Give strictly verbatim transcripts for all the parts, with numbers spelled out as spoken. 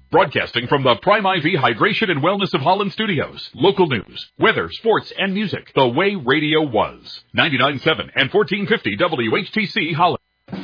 Broadcasting from the Prime I V Hydration and Wellness of Holland studios. Local news, weather, sports, and music. The way radio was. ninety-nine point seven and fourteen fifty W H T C Holland.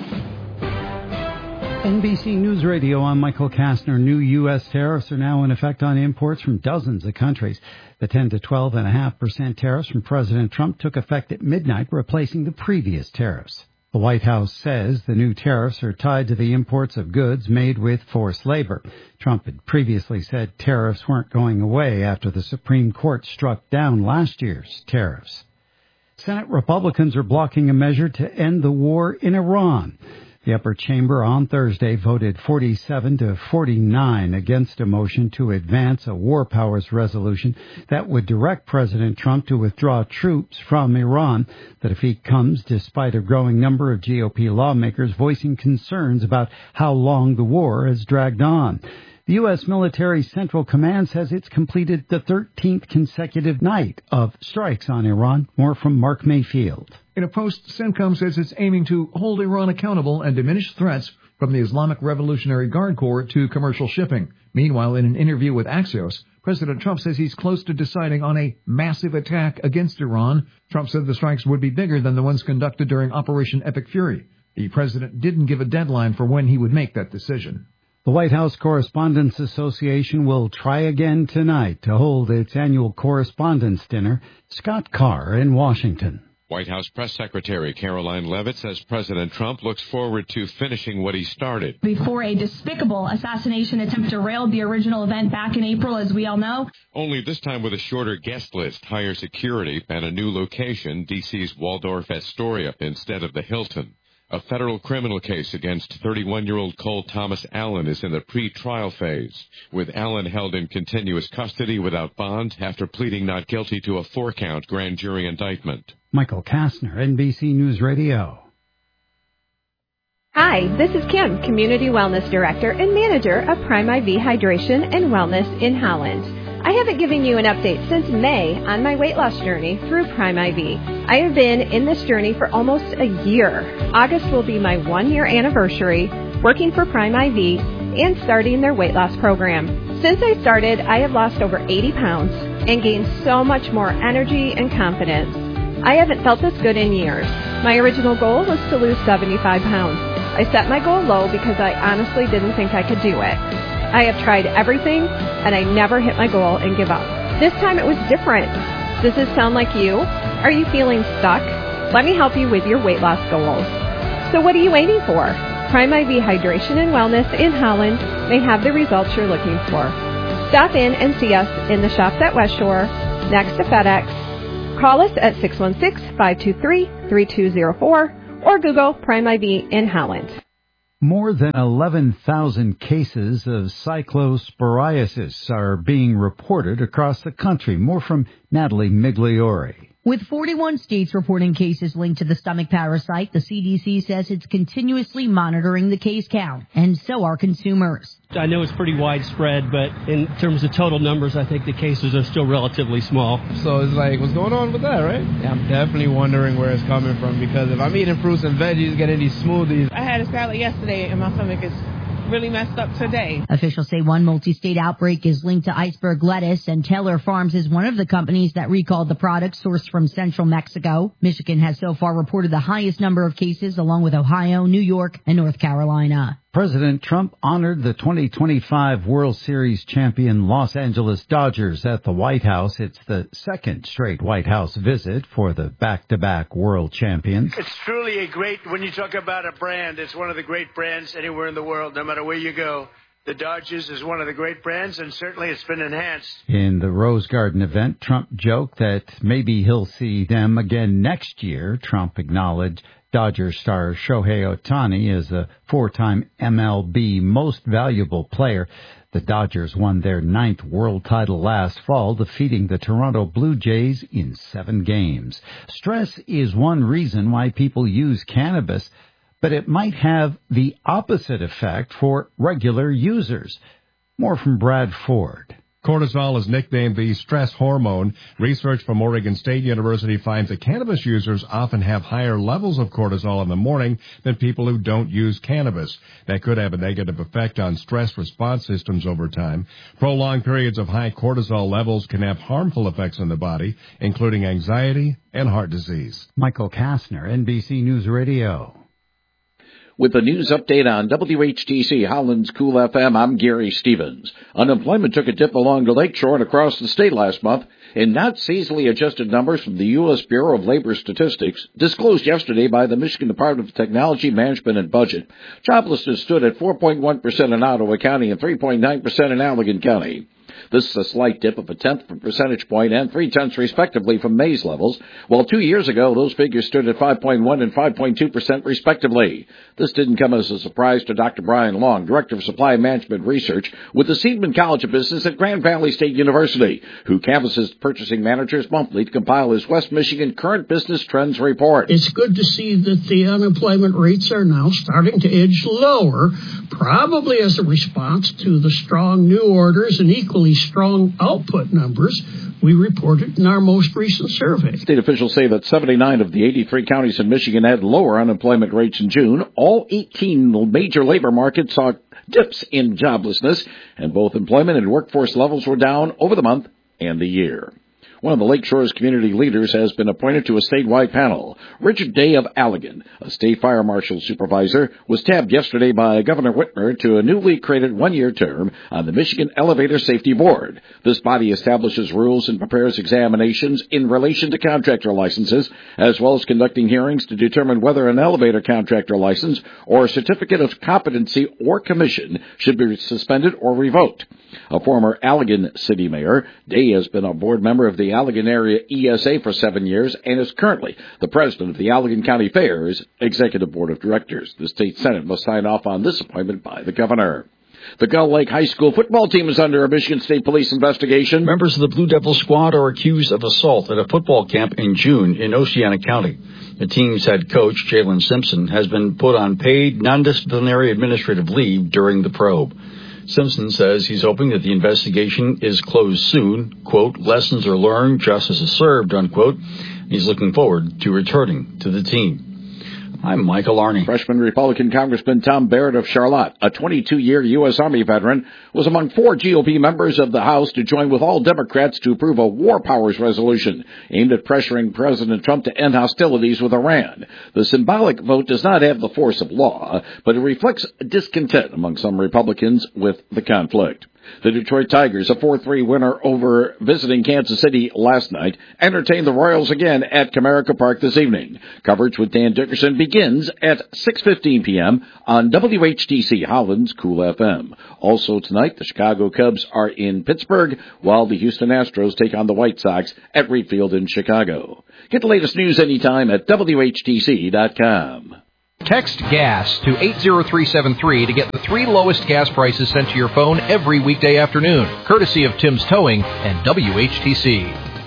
N B C News Radio, I'm Michael Kastner. New U S tariffs are now in effect on imports from dozens of countries. The ten to twelve point five percent tariffs from President Trump took effect at midnight, replacing the previous tariffs. The White House says the new tariffs are tied to the imports of goods made with forced labor. Trump had previously said tariffs weren't going away after the Supreme Court struck down last year's tariffs. Senate Republicans are blocking a measure to end the war in Iran. The upper chamber on Thursday voted forty-seven to forty-nine against a motion to advance a war powers resolution that would direct President Trump to withdraw troops from Iran. The defeat comes despite a growing number of G O P lawmakers voicing concerns about how long the war has dragged on. The U S Military Central Command says it's completed the thirteenth consecutive night of strikes on Iran. More from Mark Mayfield. In a post, CENTCOM says it's aiming to hold Iran accountable and diminish threats from the Islamic Revolutionary Guard Corps to commercial shipping. Meanwhile, in an interview with Axios, President Trump says he's close to deciding on a massive attack against Iran. Trump said the strikes would be bigger than the ones conducted during Operation Epic Fury. The president didn't give a deadline for when he would make that decision. The White House Correspondents Association will try again tonight to hold its annual Correspondents' Dinner. Scott Carr in Washington. White House Press Secretary Caroline Leavitt says President Trump looks forward to finishing what he started. Before a despicable assassination attempt derailed the original event back in April, as we all know. Only this time with a shorter guest list, higher security, and a new location, D C's Waldorf Astoria, instead of the Hilton. A federal criminal case against thirty-one-year-old Cole Thomas Allen is in the pre-trial phase, with Allen held in continuous custody without bond after pleading not guilty to a four-count grand jury indictment. Michael Kastner, N B C News Radio. Hi, this is Kim, Community Wellness Director and Manager of Prime I V Hydration and Wellness in Holland. I haven't given you an update since May on my weight loss journey through Prime I V. I have been in this journey for almost a year. August will be my one-year anniversary working for Prime I V and starting their weight loss program. Since I started, I have lost over eighty pounds and gained so much more energy and confidence. I haven't felt this good in years. My original goal was to lose seventy-five pounds. I set my goal low because I honestly didn't think I could do it. I have tried everything, and I never hit my goal and give up. This time it was different. Does this sound like you? Are you feeling stuck? Let me help you with your weight loss goals. So what are you waiting for? Prime I V Hydration and Wellness in Holland may have the results you're looking for. Stop in and see us in the shops at West Shore, next to FedEx. Call us at six one six, five two three, three two zero four or Google Prime I V in Holland. More than eleven thousand cases of cyclosporiasis are being reported across the country. More from Natalie Migliori. With forty-one states reporting cases linked to the stomach parasite, the C D C says it's continuously monitoring the case count, and so are consumers. I know it's pretty widespread, but in terms of total numbers, I think the cases are still relatively small. So it's like, what's going on with that, right? Yeah, I'm definitely wondering where it's coming from, because if I'm eating fruits and veggies, getting these smoothies. I had a salad yesterday, and my stomach is really messed up today. Officials say one multi-state outbreak is linked to iceberg lettuce, and Taylor Farms is one of the companies that recalled the product sourced from central Mexico. Michigan has so far reported the highest number of cases, along with Ohio, New York, and North Carolina. President Trump honored the twenty twenty-five World Series champion Los Angeles Dodgers at the White House. It's the second straight White House visit for the back-to-back world champions. It's truly a great, when you talk about a brand, it's one of the great brands anywhere in the world, no matter where you go. The Dodgers is one of the great brands, and certainly it's been enhanced. In the Rose Garden event, Trump joked that maybe he'll see them again next year. Trump acknowledged Dodgers star Shohei Ohtani is a four-time M L B most valuable player. The Dodgers won their ninth world title last fall, defeating the Toronto Blue Jays in seven games. Stress is one reason why people use cannabis, but it might have the opposite effect for regular users. More from Brad Ford. Cortisol is nicknamed the stress hormone. Research from Oregon State University finds that cannabis users often have higher levels of cortisol in the morning than people who don't use cannabis. That could have a negative effect on stress response systems over time. Prolonged periods of high cortisol levels can have harmful effects on the body, including anxiety and heart disease. Michael Kastner, N B C News Radio. With the news update on W H T C Holland's Cool F M, I'm Gary Stevens. Unemployment took a dip along the lakeshore and across the state last month. In not seasonally adjusted numbers from the U S Bureau of Labor Statistics, disclosed yesterday by the Michigan Department of Technology, Management, and Budget, joblessness stood at four point one percent in Ottawa County and three point nine percent in Allegan County. This is a slight dip of a tenth of a percentage point and three tenths respectively from May's levels, while two years ago those figures stood at five point one and five point two percent respectively. This didn't come as a surprise to Doctor Brian Long, Director of Supply Management Research with the Seidman College of Business at Grand Valley State University, who canvasses purchasing managers monthly to compile his West Michigan Current Business Trends Report. It's good to see that the unemployment rates are now starting to edge lower, probably as a response to the strong new orders and equally strong output numbers we reported in our most recent survey. State officials say that seventy-nine of the eighty-three counties in Michigan had lower unemployment rates in June. All eighteen major labor markets saw dips in joblessness, and both employment and workforce levels were down over the month and the year. One of the Lakeshore's community leaders has been appointed to a statewide panel. Richard Day of Allegan, a state fire marshal supervisor, was tabbed yesterday by Governor Whitmer to a newly created one-year term on the Michigan Elevator Safety Board. This body establishes rules and prepares examinations in relation to contractor licenses, as well as conducting hearings to determine whether an elevator contractor license or a certificate of competency or commission should be suspended or revoked. A former Allegan city mayor, Day has been a board member of the Allegan Area E S A for seven years and is currently the president of the Allegan County Fair's Executive Board of Directors. The state Senate must sign off on this appointment by the governor. The Gull Lake High School football team is under a Michigan State Police investigation. Members of the Blue Devil squad are accused of assault at a football camp in June in Oceana County. The team's head coach, Jalen Simpson, has been put on paid non-disciplinary administrative leave during the probe. Simpson says he's hoping that the investigation is closed soon. Quote, lessons are learned, justice is served, unquote. He's looking forward to returning to the team. I'm Michael Arney. Freshman Republican Congressman Tom Barrett of Charlotte, a twenty-two-year U S Army veteran, was among four G O P members of the House to join with all Democrats to approve a war powers resolution aimed at pressuring President Trump to end hostilities with Iran. The symbolic vote does not have the force of law, but it reflects discontent among some Republicans with the conflict. The Detroit Tigers, a four three winner over visiting Kansas City last night, entertain the Royals again at Comerica Park this evening. Coverage with Dan Dickerson begins at six fifteen p.m. on W H T C Holland's Cool F M. Also tonight, the Chicago Cubs are in Pittsburgh, while the Houston Astros take on the White Sox at Wright Field in Chicago. Get the latest news anytime at W H T C dot com. Text GAS to eight zero three seven three to get the three lowest gas prices sent to your phone every weekday afternoon, courtesy of Tim's Towing and W H T C.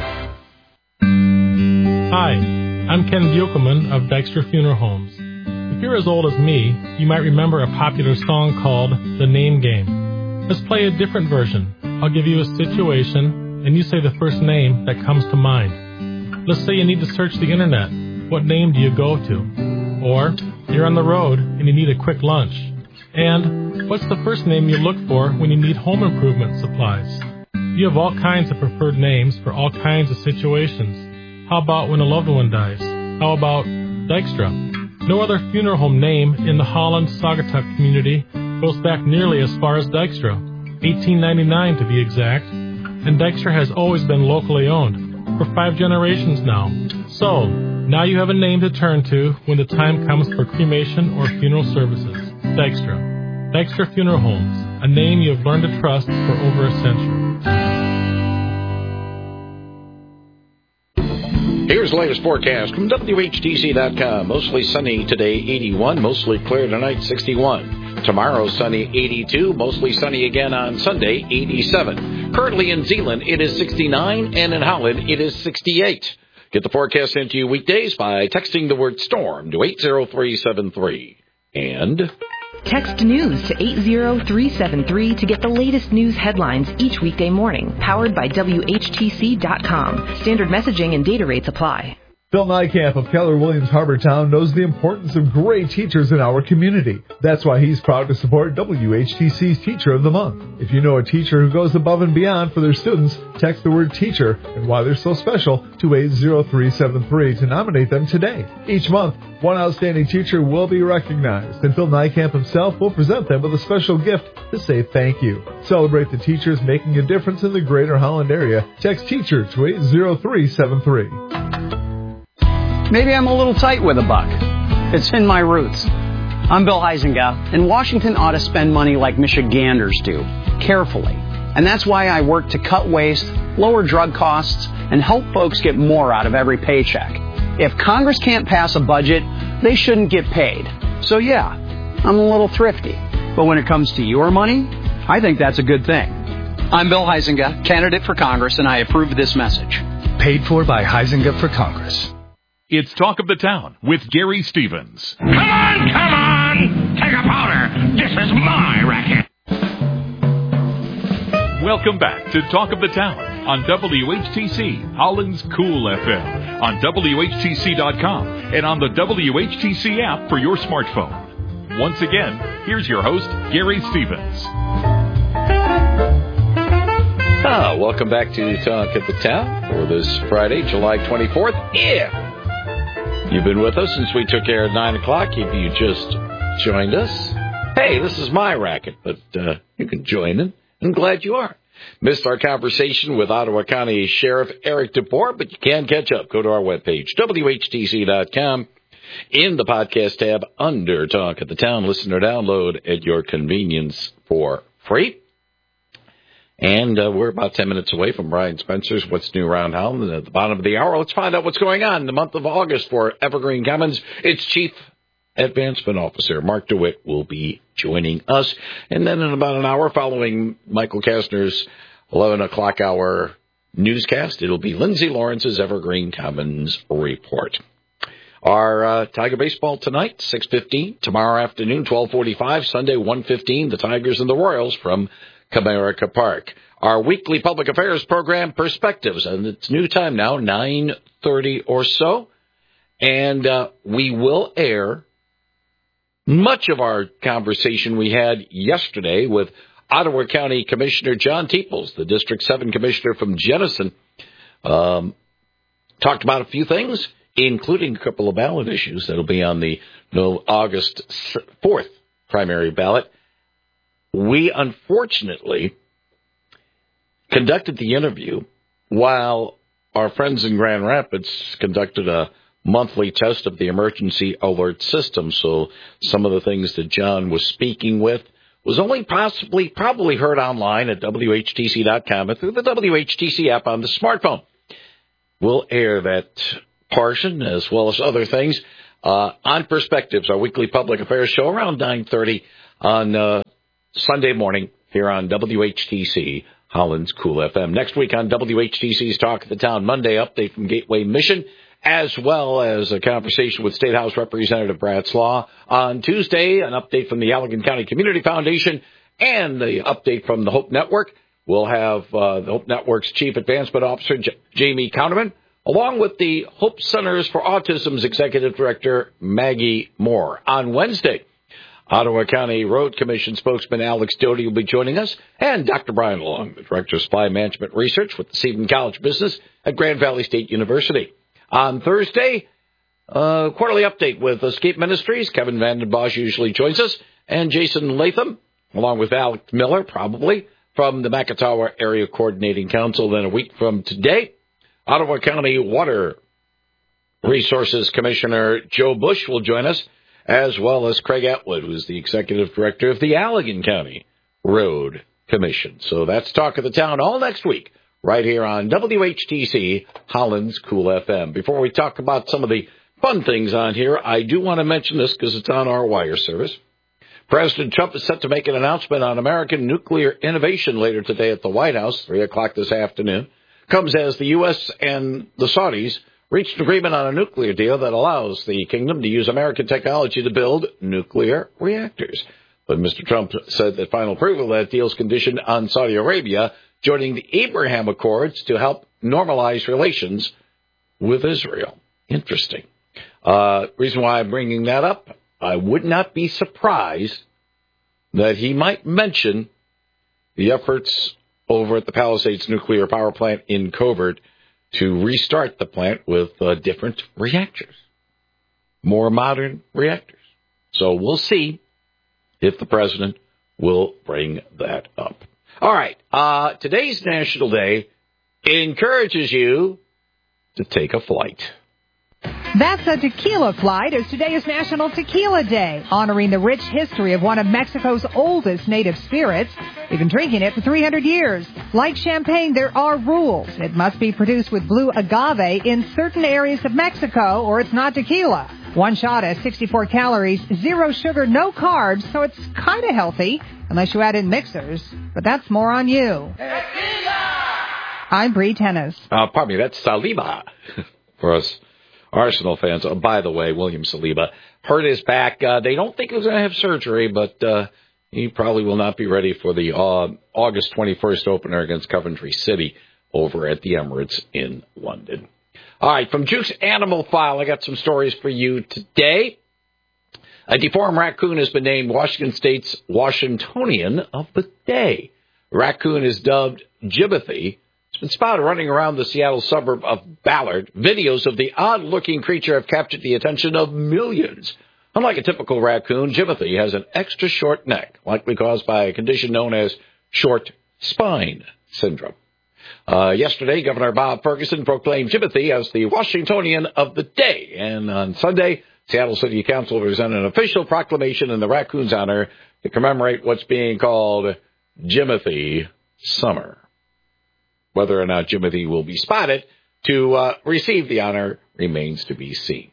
Hi, I'm Ken Buchelman of Dykstra Funeral Homes. If you're as old as me, you might remember a popular song called The Name Game. Let's play a different version. I'll give you a situation, and you say the first name that comes to mind. Let's say you need to search the internet. What name do you go to? Or you're on the road and you need a quick lunch. And what's the first name you look for when you need home improvement supplies? You have all kinds of preferred names for all kinds of situations. How about when a loved one dies? How about Dykstra? No other funeral home name in the Holland-Saugatuck community goes back nearly as far as Dykstra, eighteen ninety-nine to be exact. And Dykstra has always been locally owned for five generations now. So, now you have a name to turn to when the time comes for cremation or funeral services. Dykstra. Dykstra Funeral Homes, a name you have learned to trust for over a century. Here's the latest forecast from W H T C dot com. Mostly sunny today, eighty-one. Mostly clear tonight, sixty-one. Tomorrow, sunny, eighty-two. Mostly sunny again on Sunday, eighty-seven. Currently in Zeeland, it is sixty-nine, and in Holland, it is sixty-eight. Get the forecast sent to you weekdays by texting the word STORM to eight zero three seven three. And Text NEWS to eight zero three seven three to get the latest news headlines each weekday morning. Powered by W H T C dot com. Standard messaging and data rates apply. Phil Niekamp of Keller Williams Harbortown knows the importance of great teachers in our community. That's why he's proud to support W H T C's Teacher of the Month. If you know a teacher who goes above and beyond for their students, text the word teacher and why they're so special to eight zero three seven three to nominate them today. Each month, one outstanding teacher will be recognized, and Phil Niekamp himself will present them with a special gift to say thank you. Celebrate the teachers making a difference in the Greater Holland area. Text teacher to eight zero three seven three. Maybe I'm a little tight with a buck. It's in my roots. I'm Bill Huizenga, and Washington ought to spend money like Michiganders do, carefully. And that's why I work to cut waste, lower drug costs, and help folks get more out of every paycheck. If Congress can't pass a budget, they shouldn't get paid. So yeah, I'm a little thrifty. But when it comes to your money, I think that's a good thing. I'm Bill Huizenga, candidate for Congress, and I approve this message. Paid for by Huizenga for Congress. It's Talk of the Town with Gary Stevens. Come on, come on! Take a powder! This is my racket! Welcome back to Talk of the Town on W H T C, Holland's Cool F M, on W H T C dot com, and on the W H T C app for your smartphone. Once again, here's your host, Gary Stevens. Ah, welcome back to Talk of the Town for this Friday, July twenty-fourth. Yeah! You've been with us since we took care at nine o'clock. If you just joined us, hey, this is my racket, but uh, you can join in. I'm glad you are. Missed our conversation with Ottawa County Sheriff Eric DeBoer, but you can catch up. Go to our webpage, W H T C dot com. In the podcast tab under Talk of the Town, listen or download at your convenience for free. And uh, we're about ten minutes away from Brian Spencer's What's New Around Holland. At the bottom of the hour, let's find out what's going on in the month of August for Evergreen Commons. Its Chief Advancement Officer, Mark DeWitt, will be joining us. And then in about an hour following Michael Kastner's eleven o'clock hour newscast, it'll be Lindsay Lawrence's Evergreen Commons Report. Our uh, Tiger baseball tonight, six fifteen. Tomorrow afternoon, twelve forty-five. Sunday, one fifteen. The Tigers and the Royals from Comerica Park. Our weekly public affairs program, Perspectives, and it's new time now, nine thirty or so. And uh, we will air much of our conversation we had yesterday with Ottawa County Commissioner John Teeples, the District seven Commissioner from Jenison. Um, talked about a few things, including a couple of ballot issues that will be on the no, August fourth primary ballot. We, unfortunately, conducted the interview while our friends in Grand Rapids conducted a monthly test of the emergency alert system. So some of the things that John was speaking with was only possibly, probably heard online at W H T C dot com and through the W H T C app on the smartphone. We'll air that portion as well as other things uh, on Perspectives, our weekly public affairs show around nine thirty on uh Sunday morning here on W H T C, Holland's Cool F M. Next week on W H T C's Talk of the Town, Monday update from Gateway Mission, as well as a conversation with State House Representative Brad Slaw. On Tuesday, an update from the Allegan County Community Foundation and the update from the Hope Network. We'll have uh, the Hope Network's Chief Advancement Officer, J- Jamie Counterman, along with the Hope Centers for Autism's Executive Director, Maggie Moore. On Wednesday, Ottawa County Road Commission spokesman Alex Doty will be joining us, and Doctor Brian Long, the Director of Supply Management Research with the Stephen College Business at Grand Valley State University. On Thursday, a quarterly update with Escape Ministries. Kevin Vanden Bosch usually joins us, and Jason Latham, along with Alex Miller, probably, from the Macatawa Area Coordinating Council. Then a week from today, Ottawa County Water Resources Commissioner Joe Bush will join us, as well as Craig Atwood, who's the Executive Director of the Allegan County Road Commission. So that's Talk of the Town all next week, right here on W H T C, Holland's Cool F M. Before we talk about some of the fun things on here, I do want to mention this because it's on our wire service. President Trump is set to make an announcement on American nuclear innovation later today at the White House, three o'clock this afternoon. Comes as the U S and the Saudis reached an agreement on a nuclear deal that allows the kingdom to use American technology to build nuclear reactors. But Mister Trump said that final approval of that deal is conditioned on Saudi Arabia joining the Abraham Accords to help normalize relations with Israel. Interesting. Uh, reason why I'm bringing that up, I would not be surprised that he might mention the efforts over at the Palisades nuclear power plant in Covert to restart the plant with uh, different reactors, more modern reactors. So we'll see if the president will bring that up. All right. Uh, today's National Day encourages you to take a flight. That's a tequila flight, as today is National Tequila Day, honoring the rich history of one of Mexico's oldest native spirits. We've been drinking it for three hundred years. Like champagne, there are rules. It must be produced with blue agave in certain areas of Mexico, or it's not tequila. One shot has sixty-four calories, zero sugar, no carbs, so it's kind of healthy, unless you add in mixers. But that's more on you. Tequila! I'm Bree Tennis. Uh, pardon me, that's Saliba for us Arsenal fans. Oh, by the way, William Saliba hurt his back. Uh, they don't think he was going to have surgery, but uh, he probably will not be ready for the uh, August twenty-first opener against Coventry City over at the Emirates in London. All right, from Juke's Animal File, I got some stories for you today. A deformed raccoon has been named Washington State's Washingtonian of the Day. The raccoon is dubbed Jimothy. It's been spotted running around the Seattle suburb of Ballard. Videos of the odd-looking creature have captured the attention of millions. Unlike a typical raccoon, Jimothy has an extra short neck, likely caused by a condition known as short spine syndrome. Uh, yesterday, Governor Bob Ferguson proclaimed Jimothy as the Washingtonian of the Day. And on Sunday, Seattle City Council presented an official proclamation in the raccoon's honor to commemorate what's being called Jimothy Summer. Whether or not Jimothy will be spotted to uh, receive the honor remains to be seen.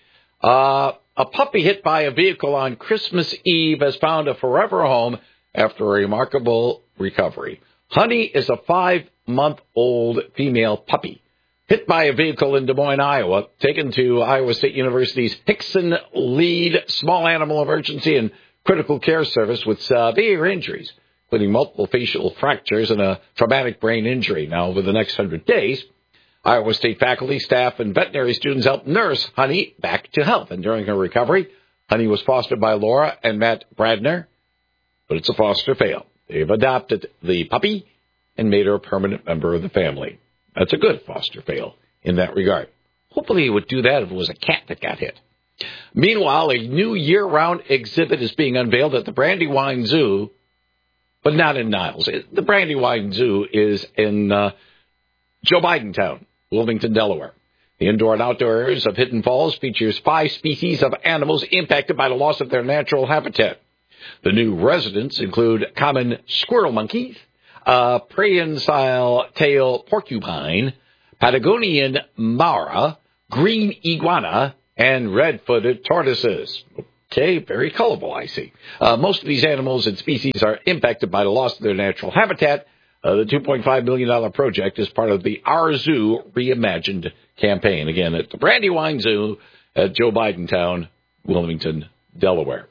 Uh, a puppy hit by a vehicle on Christmas Eve has found a forever home after a remarkable recovery. Honey is a five-month-old female puppy hit by a vehicle in Des Moines, Iowa, taken to Iowa State University's Hickson Lead Small Animal Emergency and Critical Care Service with severe injuries, including multiple facial fractures and a traumatic brain injury. Now, over the next hundred days, Iowa State faculty, staff, and veterinary students helped nurse Honey back to health. And during her recovery, Honey was fostered by Laura and Matt Bradner, but it's a foster fail. They've adopted the puppy and made her a permanent member of the family. That's a good foster fail in that regard. Hopefully he would do that if it was a cat that got hit. Meanwhile, a new year-round exhibit is being unveiled at the Brandywine Zoo, but not in Niles. The Brandywine Zoo is in uh, Joe Biden Town, Wilmington, Delaware. The indoor and outdoor areas of Hidden Falls features five species of animals impacted by the loss of their natural habitat. The new residents include common squirrel monkeys, uh, prehensile tail porcupine, Patagonian mara, green iguana, and red-footed tortoises. Okay, very colorful, I see. Uh, most of these animals and species are impacted by the loss of their natural habitat. Uh, the two point five million dollars project is part of the Our Zoo Reimagined campaign. Again, at the Brandywine Zoo at Joe Biden Town, Wilmington, Delaware.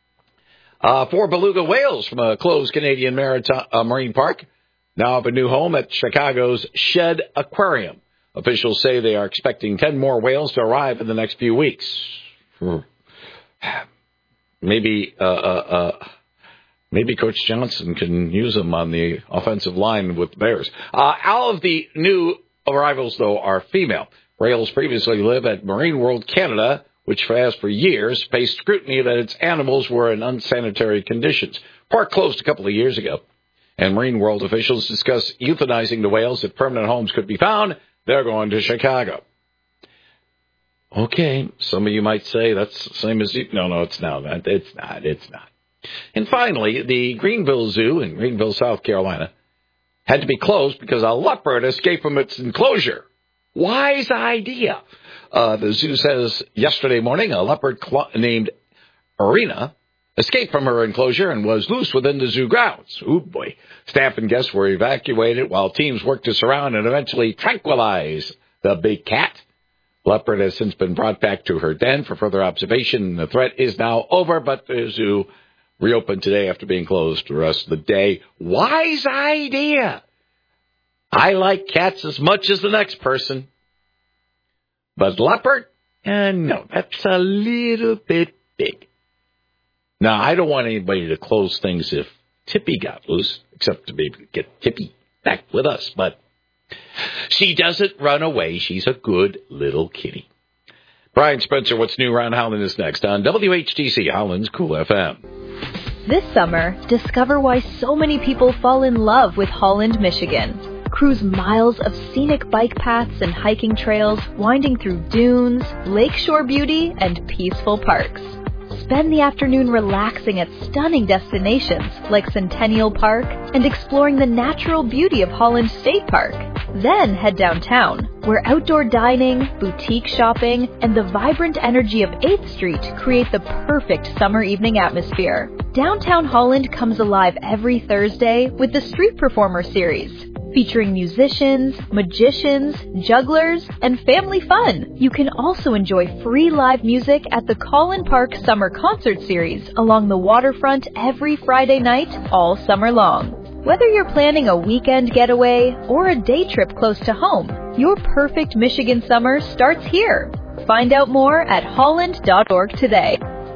Uh, four beluga whales from a closed Canadian maritime, uh, marine park now have a new home at Chicago's Shed Aquarium. Officials say they are expecting ten more whales to arrive in the next few weeks. Maybe, uh, uh, uh, maybe Coach Johnson can use them on the offensive line with the Bears. Uh, all of the new arrivals, though, are female. Whales previously lived at Marine World Canada, which has for years faced scrutiny that its animals were in unsanitary conditions. Park closed a couple of years ago, and Marine World officials discussed euthanizing the whales if permanent homes could be found. They're going to Chicago. Okay, some of you might say that's the same as you. No, no, it's not. It's not. It's not. And finally, the Greenville Zoo in Greenville, South Carolina, had to be closed because a leopard escaped from its enclosure. Wise idea. Uh, the zoo says yesterday morning a leopard cl- named Arena escaped from her enclosure and was loose within the zoo grounds. Oh, boy. Staff and guests were evacuated while teams worked to surround and eventually tranquilize the big cat. Leopard has since been brought back to her den for further observation. The threat is now over, but the zoo reopened today after being closed the rest of the day. Wise idea. I like cats as much as the next person. But leopard? Uh, no, that's a little bit big. Now, I don't want anybody to close things if Tippy got loose, except to maybe get Tippy back with us. But she doesn't run away. She's a good little kitty. Brian Spencer, what's new around Howland is next on W H T C, Howland's Cool F M. This summer, discover why so many people fall in love with Holland, Michigan. Cruise miles of scenic bike paths and hiking trails, winding through dunes, lakeshore beauty, and peaceful parks. Spend the afternoon relaxing at stunning destinations like Centennial Park and exploring the natural beauty of Holland State Park. Then head downtown, where outdoor dining, boutique shopping, and the vibrant energy of eighth Street create the perfect summer evening atmosphere. Downtown Holland comes alive every Thursday with the Street Performer Series, featuring musicians, magicians, jugglers, and family fun. You can also enjoy free live music at the Collin Park Summer Concert Series along the waterfront every Friday night all summer long. Whether you're planning a weekend getaway or a day trip close to home, your perfect Michigan summer starts here. Find out more at holland dot org today.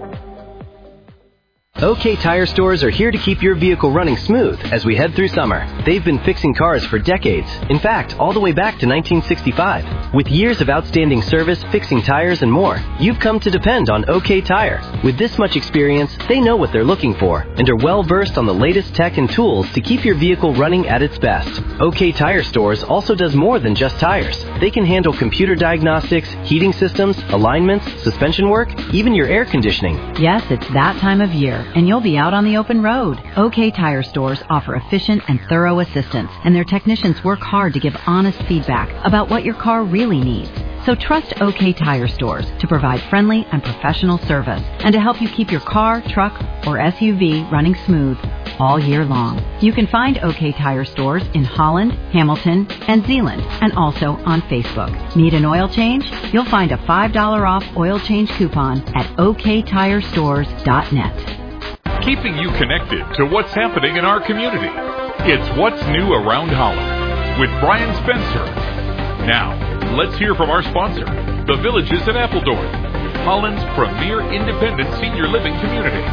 OK Tire Stores are here to keep your vehicle running smooth as we head through summer. They've been fixing cars for decades. In fact, all the way back to nineteen sixty-five. With years of outstanding service, fixing tires, and more, you've come to depend on OK Tire. With this much experience, they know what they're looking for and are well versed on the latest tech and tools to keep your vehicle running at its best. OK Tire Stores also does more than just tires. They can handle computer diagnostics, heating systems, alignments, suspension work, even your air conditioning. Yes, it's that time of year, and you'll be out on the open road. OK Tire Stores offer efficient and thorough assistance, and their technicians work hard to give honest feedback about what your car really needs. So trust OK Tire Stores to provide friendly and professional service and to help you keep your car, truck, or S U V running smooth all year long. You can find OK Tire Stores in Holland, Hamilton, and Zeeland, and also on Facebook. Need an oil change? You'll find a five dollars off oil change coupon at O K tire stores dot net. Keeping you connected to what's happening in our community. It's What's New Around Holland with Brian Spencer. Now, let's hear from our sponsor, the Villages at Appledorn, Holland's premier independent senior living community.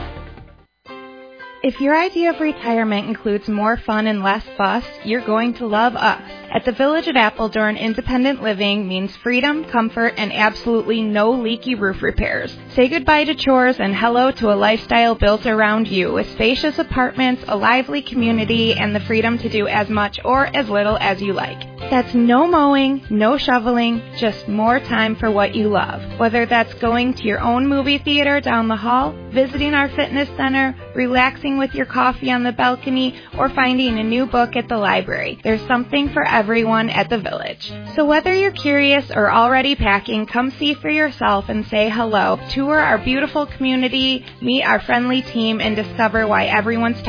If your idea of retirement includes more fun and less fuss, you're going to love us. At the Village at Appledorn, independent living means freedom, comfort, and absolutely no leaky roof repairs. Say goodbye to chores and hello to a lifestyle built around you with spacious apartments, a lively community, and the freedom to do as much or as little as you like. That's no mowing, no shoveling, just more time for what you love. Whether that's going to your own movie theater down the hall, visiting our fitness center, relaxing with your coffee on the balcony, or finding a new book at the library, there's something for everyone at the Village. So whether you're curious or already packing, come see for yourself and say hello. Tour our beautiful community, meet our friendly team, and discover why everyone's